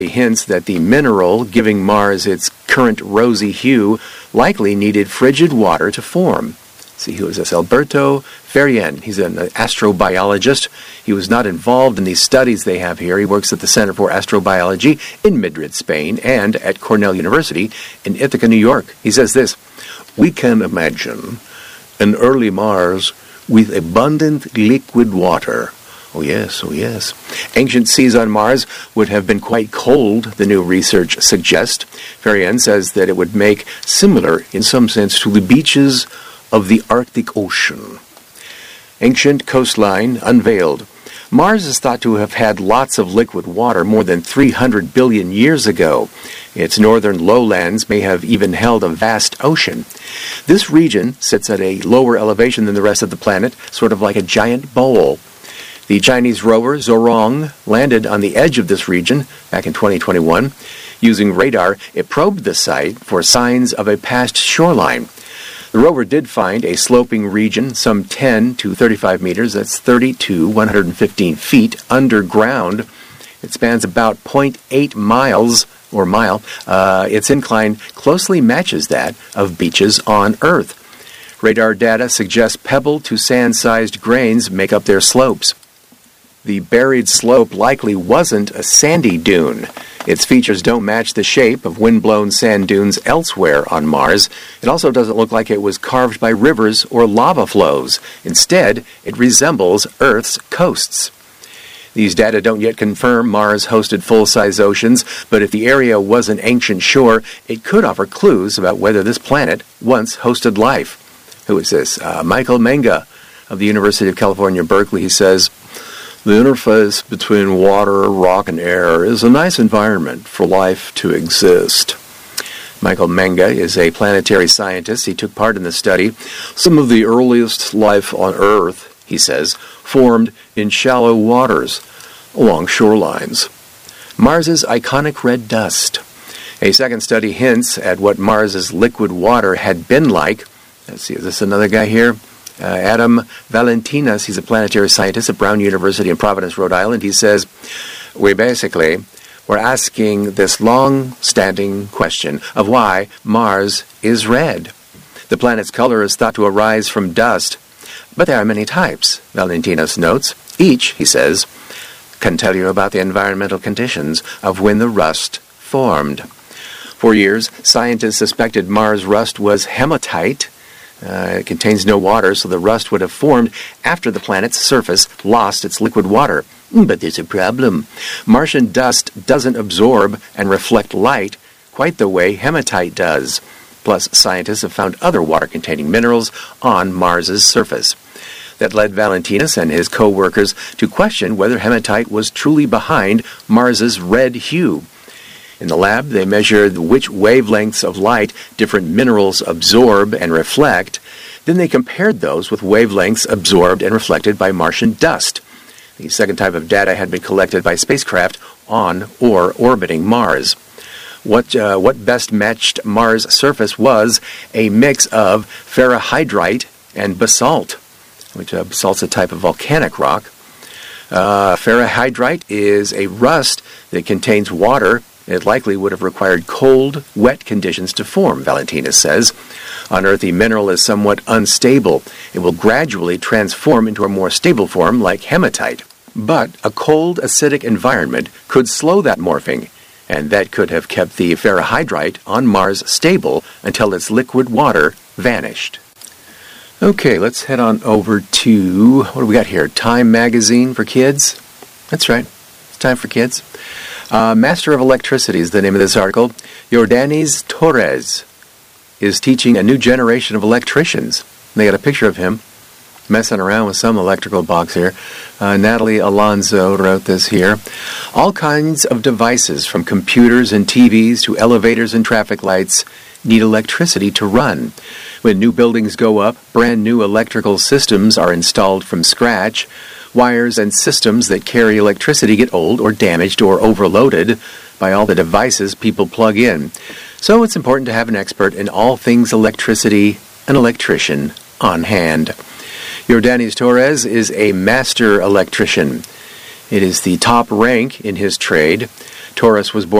hints that the mineral giving Mars its current rosy hue likely needed frigid water to form. See, who is this? Alberto Ferrién. He's an astrobiologist. He was not involved in these studies they have here. He works at the Center for Astrobiology in Madrid, Spain, and at Cornell University in Ithaca, New York. He says this: "We can imagine an early Mars with abundant liquid water." Oh yes, oh yes. Ancient seas on Mars would have been quite cold, the new research suggests. Ferrién says that it would make similar, in some sense, to the beaches of the Arctic Ocean. Ancient coastline unveiled. Mars is thought to have had lots of liquid water more than 300 billion years ago. Its northern lowlands may have even held a vast ocean. This region sits at a lower elevation than the rest of the planet, sort of like a giant bowl. The Chinese rover Zhurong landed on the edge of this region back in 2021. Using radar, it probed the site for signs of a past shoreline. The rover did find a sloping region some 10 to 35 meters, that's 30 to 115 feet, underground. It spans about 0.8 miles, or mile. Its incline closely matches that of beaches on Earth. Radar data suggests pebble to sand-sized grains make up their slopes. The buried slope likely wasn't a sandy dune. Its features don't match the shape of wind-blown sand dunes elsewhere on Mars. It also doesn't look like it was carved by rivers or lava flows. Instead, it resembles Earth's coasts. These data don't yet confirm Mars hosted full-size oceans, but if the area was an ancient shore, it could offer clues about whether this planet once hosted life. Who is this? Michael Menga of the University of California, Berkeley. He says, "The interface between water, rock, and air is a nice environment for life to exist." Michael Menga is a planetary scientist. He took part in the study. "Some of the earliest life on Earth," he says, "formed in shallow waters along shorelines." Mars's iconic red dust. A second study hints at what Mars's liquid water had been like. Let's see, is this another guy here? Adam Valentinas, he's a planetary scientist at Brown University in Providence, Rhode Island. He says, we're asking this long-standing question of why Mars is red. The planet's color is thought to arise from dust, but there are many types, Valentinas notes. Each, he says, can tell you about the environmental conditions of when the rust formed. For years, scientists suspected Mars rust was hematite. It contains no water, so the rust would have formed after the planet's surface lost its liquid water. But there's a problem. Martian dust doesn't absorb and reflect light quite the way hematite does. Plus, scientists have found other water-containing minerals on Mars's surface. That led Valentinas and his co-workers to question whether hematite was truly behind Mars's red hue. In the lab, they measured which wavelengths of light different minerals absorb and reflect. Then they compared those with wavelengths absorbed and reflected by Martian dust. The second type of data had been collected by spacecraft on or orbiting Mars. What best matched Mars' surface was a mix of ferrihydrite and basalt, which basalt's a type of volcanic rock. Ferrihydrite is a rust that contains water. It likely would have required cold, wet conditions to form, Valentinas says. On Earth, the mineral is somewhat unstable. It will gradually transform into a more stable form like hematite. But a cold, acidic environment could slow that morphing, and that could have kept the ferrihydrite on Mars stable until its liquid water vanished. Okay, let's head on over to, what do we got here? Time Magazine for Kids? That's right, it's time for kids. Master of Electricity is the name of this article. Yordanis Torres is teaching a new generation of electricians. They got a picture of him messing around with some electrical box here. Natalie Alonso wrote this here. All kinds of devices, from computers and TVs to elevators and traffic lights, need electricity to run. When new buildings go up, brand new electrical systems are installed from scratch. Wires and systems that carry electricity get old or damaged or overloaded by all the devices people plug in. So it's important to have an expert in all things electricity, an electrician, on hand. Yordanis Torres is a master electrician. It is the top rank in his trade. Taurus was born